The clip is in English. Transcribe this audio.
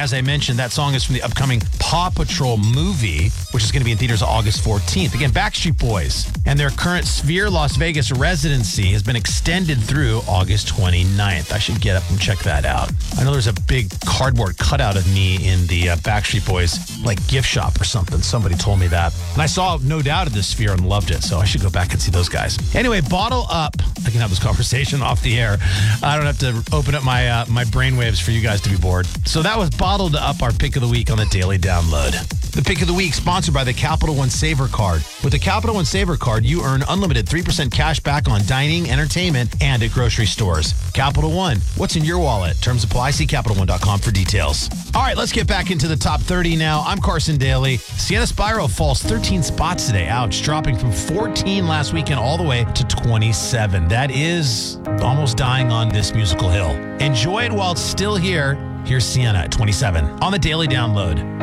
as I mentioned, that song is from the upcoming Paw Patrol movie, which is going to be in theaters August 14th. Again, Backstreet Boys and their current Sphere Las Vegas residency has been extended through August 29th. I should get up and check that out. I know there's a big cardboard cutout of me in the Backstreet Boys gift shop or something. Somebody told me that. And I saw No Doubt at the Sphere and loved it, so I should go back and see those guys. Anyway, Bottle Up. I can have this conversation off the air. I don't have to open up my my brainwaves for you guys to be bored. So that was Bottled Up, our pick of the week on the Daily Download. The pick of the week sponsored by the Capital One Saver Card. With the Capital One Saver Card, you earn unlimited 3% cash back on dining, entertainment, and at grocery stores. Capital One, what's in your wallet? Terms apply. See CapitalOne.com for details. All right, let's get back into the top 30 now. I'm Carson Daly. Sienna Spyro falls 13 spots today. Ouch, dropping from 14 last weekend all the way to 27. That is almost dying on this musical hill. Enjoy it while it's still here. Here's Sienna at 27 on the Daily Download.